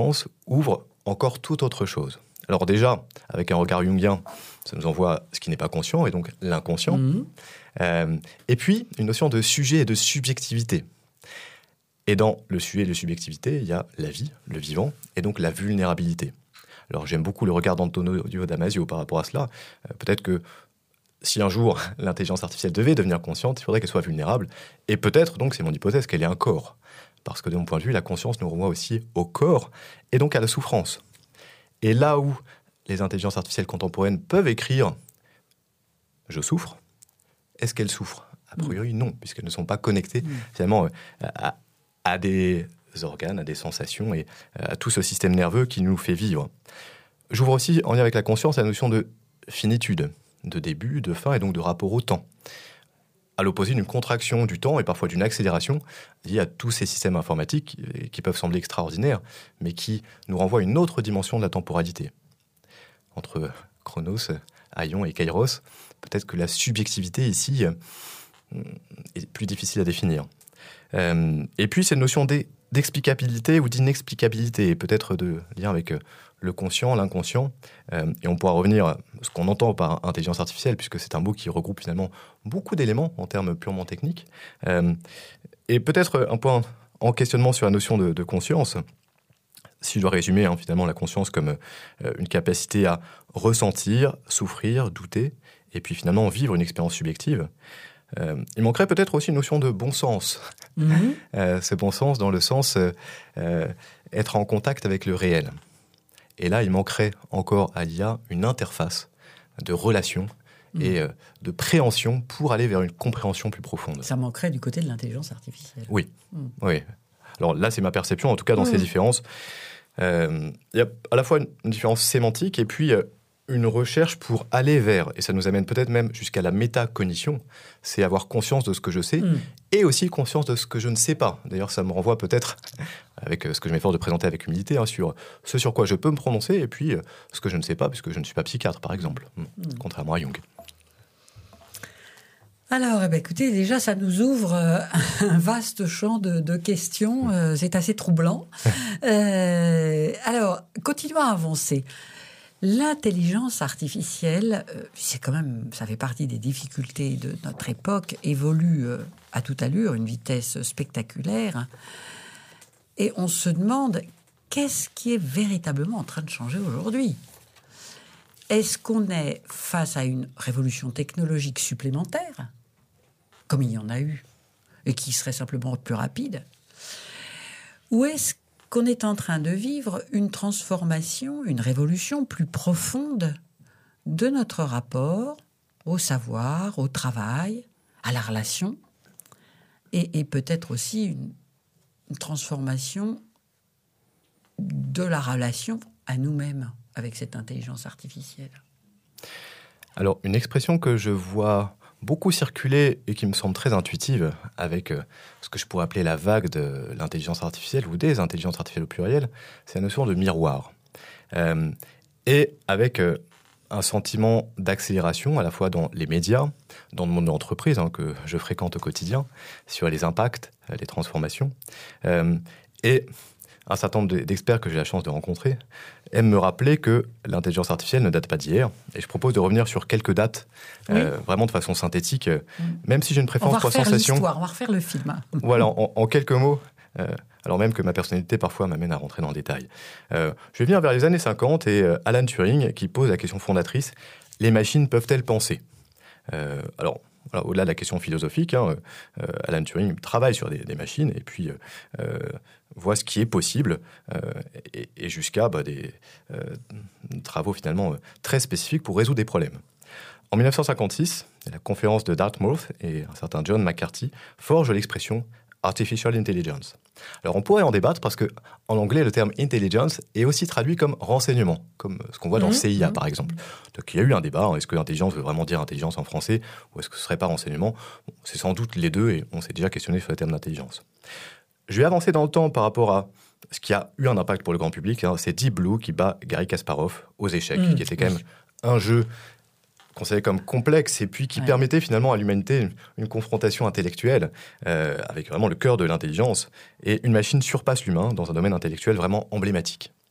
neurosciences ouvrent encore tout autre chose. Alors déjà, avec un regard jungien, ça nous envoie ce qui n'est pas conscient, et donc l'inconscient. Et puis, une notion de sujet et de subjectivité. Et dans le sujet et la subjectivité, il y a la vie, le vivant, et donc la vulnérabilité. Alors j'aime beaucoup le regard d'Antonio Damasio par rapport à cela. Peut-être que si un jour l'intelligence artificielle devait devenir consciente, il faudrait qu'elle soit vulnérable. Et peut-être, donc c'est mon hypothèse, qu'elle ait un corps. Parce que de mon point de vue, la conscience nous renvoie aussi au corps et donc à la souffrance. Et là où les intelligences artificielles contemporaines peuvent écrire « je souffre », est-ce qu'elles souffrent ? A priori, non, puisqu'elles ne sont pas connectées finalement à des organes, à des sensations et à tout ce système nerveux qui nous fait vivre. J'ouvre aussi, en lien avec la conscience, la notion de finitude, de début, de fin et donc de rapport au temps. À l'opposé d'une contraction du temps et parfois d'une accélération liée à tous ces systèmes informatiques qui peuvent sembler extraordinaires, mais qui nous renvoient à une autre dimension de la temporalité. Entre Chronos, Aion et Kairos, peut-être que la subjectivité ici est plus difficile à définir. Et puis cette notion d'explicabilité ou d'inexplicabilité, peut-être de lien avec le conscient, l'inconscient, et on pourra revenir à ce qu'on entend par intelligence artificielle, puisque c'est un mot qui regroupe finalement beaucoup d'éléments en termes purement techniques. Et peut-être un point en questionnement sur la notion de conscience. Si je dois résumer finalement la conscience comme une capacité à ressentir, souffrir, douter, et puis finalement vivre une expérience subjective, il manquerait peut-être aussi une notion de bon sens. Ce bon sens dans le sens être en contact avec le réel. Et là, il manquerait encore à l'IA une interface de relation et de préhension pour aller vers une compréhension plus profonde. Ça manquerait du côté de l'intelligence artificielle. Oui. Alors là, c'est ma perception, en tout cas dans ces différences. Il y a à la fois une différence sémantique et puis une recherche pour aller vers, et ça nous amène peut-être même jusqu'à la métacognition, c'est avoir conscience de ce que je sais et aussi conscience de ce que je ne sais pas. D'ailleurs, ça me renvoie peut-être, avec ce que je m'efforce de présenter avec humilité, sur ce sur quoi je peux me prononcer et puis ce que je ne sais pas, puisque je ne suis pas psychiatre, par exemple, contrairement à Jung. Alors, écoutez, déjà, ça nous ouvre un vaste champ de questions. C'est assez troublant. Alors, continuons à avancer. L'intelligence artificielle, c'est quand même, ça fait partie des difficultés de notre époque, évolue à toute allure, une vitesse spectaculaire. Et on se demande, qu'est-ce qui est véritablement en train de changer aujourd'hui ? Est-ce qu'on est face à une révolution technologique supplémentaire, comme il y en a eu, et qui serait simplement plus rapide ? Ou est-ce qu'on est en train de vivre une transformation, une révolution plus profonde de notre rapport au savoir, au travail, à la relation, et peut-être aussi une transformation de la relation à nous-mêmes avec cette intelligence artificielle. Alors, une expression que je vois beaucoup circuler et qui me semble très intuitive avec ce que je pourrais appeler la vague de l'intelligence artificielle ou des intelligences artificielles au pluriel, c'est la notion de miroir. Et avec un sentiment d'accélération à la fois dans les médias, dans le monde de l'entreprise que je fréquente au quotidien, sur les impacts, les transformations. Et un certain nombre d'experts que j'ai la chance de rencontrer aiment me rappeler que l'intelligence artificielle ne date pas d'hier. Et je propose de revenir sur quelques dates, vraiment de façon synthétique, même si j'ai une préférence pour la sensation. On va refaire le film. Voilà, en quelques mots, alors même que ma personnalité parfois m'amène à rentrer dans le détail. Je vais venir vers les années 50 et Alan Turing qui pose la question fondatrice, les machines peuvent-elles penser ? Alors, voilà, au-delà de la question philosophique, Alan Turing travaille sur des machines et puis voit ce qui est possible et jusqu'à des travaux finalement très spécifiques pour résoudre des problèmes. En 1956, la conférence de Dartmouth et un certain John McCarthy forgent l'expression Artificial Intelligence. Alors on pourrait en débattre parce que en anglais le terme intelligence est aussi traduit comme renseignement, comme ce qu'on voit dans CIA par exemple. Donc il y a eu un débat, est-ce que intelligence veut vraiment dire intelligence en français ou est-ce que ce serait pas renseignement ? C'est sans doute les deux et on s'est déjà questionné sur le terme d'intelligence. Je vais avancer dans le temps par rapport à ce qui a eu un impact pour le grand public, c'est Deep Blue qui bat Garry Kasparov aux échecs, qui était quand même un jeu considéré comme complexe et puis qui permettait finalement à l'humanité une confrontation intellectuelle avec vraiment le cœur de l'intelligence. Et une machine surpasse l'humain dans un domaine intellectuel vraiment emblématique.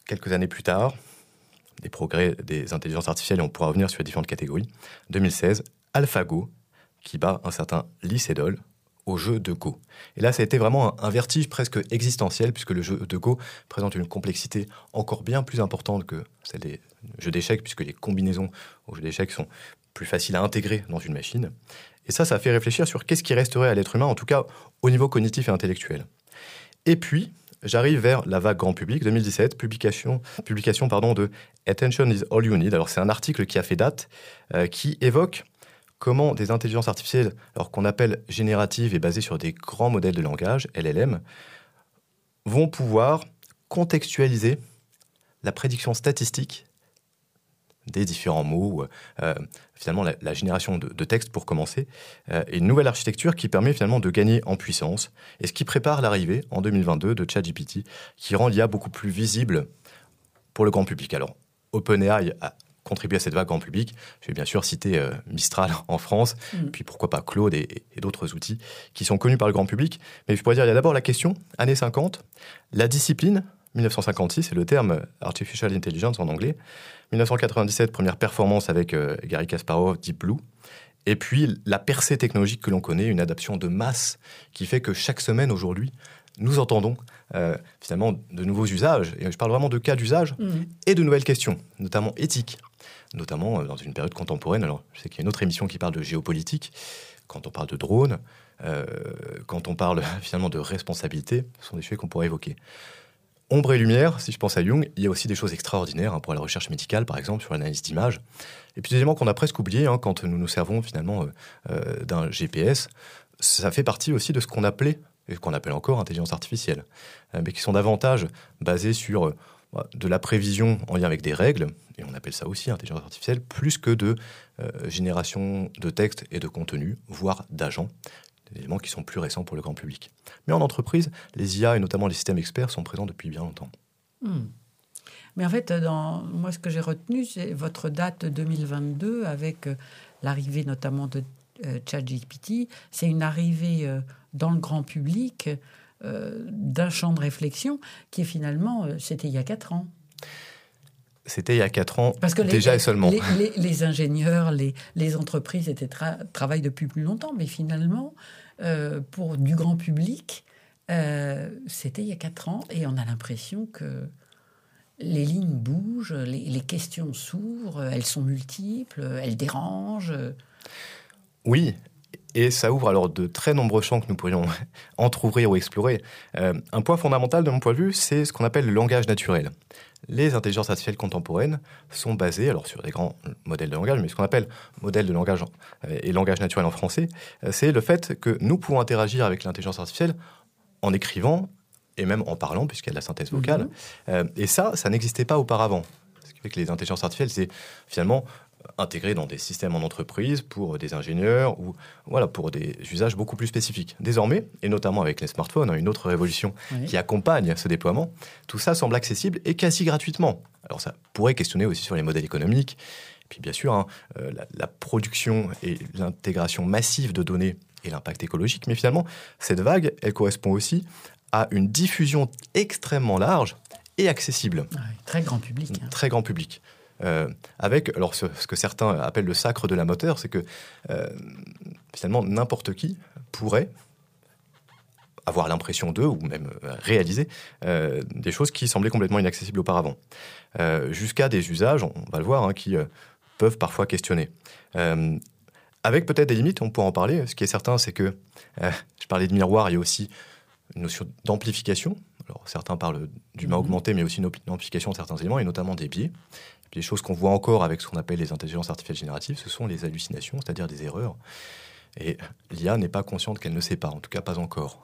quelques années plus tard, des progrès des intelligences artificielles, et on pourra revenir sur les différentes catégories. 2016, AlphaGo, qui bat un certain Lee Sedol au jeu de Go. Et là, ça a été vraiment un vertige presque existentiel, puisque le jeu de Go présente une complexité encore bien plus importante que celle des jeux d'échecs, puisque les combinaisons aux jeux d'échecs sont plus faciles à intégrer dans une machine. Et ça fait réfléchir sur qu'est-ce qui resterait à l'être humain, en tout cas au niveau cognitif et intellectuel. Et puis, j'arrive vers la vague grand public, 2017, publication de Attention is all you need. Alors, c'est un article qui a fait date, qui évoque comment des intelligences artificielles, alors qu'on appelle génératives et basées sur des grands modèles de langage, LLM, vont pouvoir contextualiser la prédiction statistique des différents mots, finalement la génération de textes pour commencer, et une nouvelle architecture qui permet finalement de gagner en puissance, et ce qui prépare l'arrivée en 2022 de ChatGPT, qui rend l'IA beaucoup plus visible pour le grand public. Alors, OpenAI a contribué à cette vague grand public. Je vais bien sûr citer Mistral en France, puis pourquoi pas Claude et d'autres outils qui sont connus par le grand public. Mais je pourrais dire, il y a d'abord la question, années 50, la discipline, 1956, c'est le terme Artificial Intelligence en anglais. 1997, première performance avec Garry Kasparov, Deep Blue. Et puis la percée technologique que l'on connaît, une adoption de masse qui fait que chaque semaine aujourd'hui, nous entendons finalement de nouveaux usages. Et je parle vraiment de cas d'usage et de nouvelles questions, notamment éthiques, notamment dans une période contemporaine. Alors, je sais qu'il y a une autre émission qui parle de géopolitique, quand on parle de drones, quand on parle finalement de responsabilité, ce sont des sujets qu'on pourrait évoquer. Ombre et lumière, si je pense à Jung, il y a aussi des choses extraordinaires pour la recherche médicale, par exemple, sur l'analyse d'images. Et puis des éléments qu'on a presque oubliés quand nous nous servons finalement d'un GPS. Ça fait partie aussi de ce qu'on appelait, et qu'on appelle encore intelligence artificielle, mais qui sont davantage basés sur de la prévision en lien avec des règles, et on appelle ça aussi intelligence artificielle, plus que de génération de texte et de contenu, voire d'agents. Des éléments qui sont plus récents pour le grand public. Mais en entreprise, les IA et notamment les systèmes experts sont présents depuis bien longtemps. Mais en fait, moi, ce que j'ai retenu, c'est votre date 2022 avec l'arrivée notamment de ChatGPT. C'est une arrivée dans le grand public d'un champ de réflexion qui est finalement, c'était il y a 4 ans. C'était il y a 4 ans, parce que déjà et seulement. Les ingénieurs, les entreprises travaillent depuis plus longtemps, mais finalement, pour du grand public, c'était il y a 4 ans, et on a l'impression que les lignes bougent, les questions s'ouvrent, elles sont multiples, elles dérangent. Oui, et ça ouvre alors de très nombreux champs que nous pourrions entrouvrir ou explorer. Un point fondamental de mon point de vue, c'est ce qu'on appelle le langage naturel. Les intelligences artificielles contemporaines sont basées alors sur des grands modèles de langage, mais ce qu'on appelle modèle de langage et langage naturel en français, c'est le fait que nous pouvons interagir avec l'intelligence artificielle en écrivant et même en parlant, puisqu'il y a de la synthèse vocale. Et ça n'existait pas auparavant. Ce qui fait que les intelligences artificielles, c'est finalement intégré dans des systèmes en entreprise pour des ingénieurs ou pour des usages beaucoup plus spécifiques. Désormais, et notamment avec les smartphones, une autre révolution qui accompagne ce déploiement, tout ça semble accessible et quasi gratuitement. Alors ça pourrait questionner aussi sur les modèles économiques, et puis bien sûr la production et l'intégration massive de données et l'impact écologique, mais finalement cette vague, elle correspond aussi à une diffusion extrêmement large et accessible. Très grand public. Très grand public. Avec alors ce que certains appellent le sacre de la moteur, c'est que finalement n'importe qui pourrait avoir l'impression d'eux ou même réaliser des choses qui semblaient complètement inaccessibles auparavant, jusqu'à des usages, on va le voir, qui peuvent parfois questionner. Avec peut-être des limites, on pourra en parler. Ce qui est certain, c'est que je parlais de miroir, il y a aussi une notion d'amplification. Alors certains parlent d'humain augmenté, mais aussi une amplification de certains éléments, et notamment des biais. Les choses qu'on voit encore avec ce qu'on appelle les intelligences artificielles génératives, ce sont les hallucinations, c'est-à-dire des erreurs. Et l'IA n'est pas consciente qu'elle ne sait pas, en tout cas pas encore.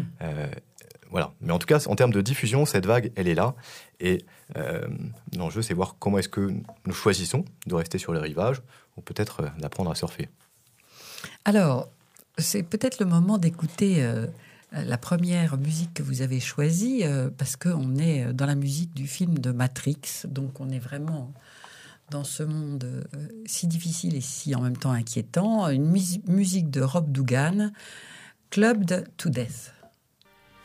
Voilà. Mais en tout cas, en termes de diffusion, cette vague, elle est là. Et l'enjeu, c'est voir comment est-ce que nous choisissons de rester sur les rivages ou peut-être d'apprendre à surfer. Alors, c'est peut-être le moment d'écouter la première musique que vous avez choisie, parce qu'on est dans la musique du film de Matrix, donc on est vraiment dans ce monde si difficile et si en même temps inquiétant. Une musique de Rob Dougan, Clubbed to Death.